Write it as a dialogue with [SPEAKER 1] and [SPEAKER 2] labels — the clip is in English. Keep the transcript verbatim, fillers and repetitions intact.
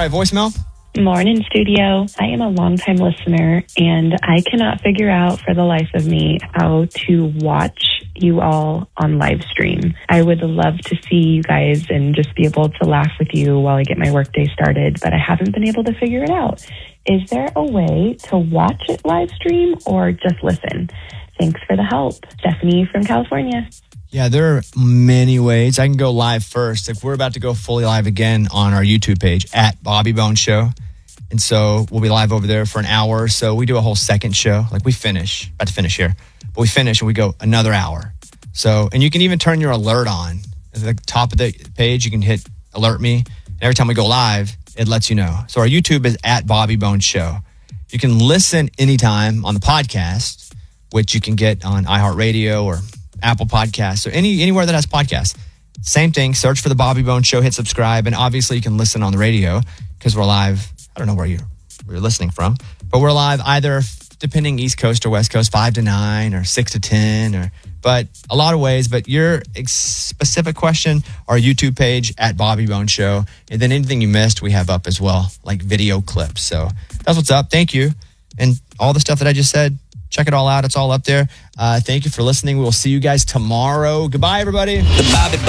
[SPEAKER 1] All right, voicemail.
[SPEAKER 2] Morning, studio. I am a longtime listener, and I cannot figure out for the life of me how to watch you all on live stream. I would love to see you guys and just be able to laugh with you while I get my workday started, but I haven't been able to figure it out. Is there a way to watch it live stream or just listen? Thanks for the help. Stephanie from California.
[SPEAKER 1] Yeah, there are many ways. I can go live first. Like, we're about to go fully live again on our YouTube page at Bobby Bones Show. And so we'll be live over there for an hour or so. We do a whole second show. Like, we finish, about to finish here, but we finish and we go another hour. So, and you can even turn your alert on. At the top of the page, you can hit alert me. And every time we go live, it lets you know. So our YouTube is at Bobby Bones Show. You can listen anytime on the podcast, which you can get on iHeartRadio or Apple Podcasts. So any anywhere that has podcasts. Same thing, search for the Bobby Bones Show, hit subscribe, and obviously you can listen on the radio because we're live. I don't know where you're, where you're listening from, but we're live either depending East Coast or West Coast, five to nine or six to ten, or but a lot of ways. But your ex- specific question, our YouTube page at Bobby Bones Show, and then anything you missed, we have up as well, like video clips. So that's what's up. Thank you, and all the stuff that I just said. Check it all out. It's all up there. Uh, thank you for listening. We will see you guys tomorrow. Goodbye, everybody.
[SPEAKER 3] The Bobby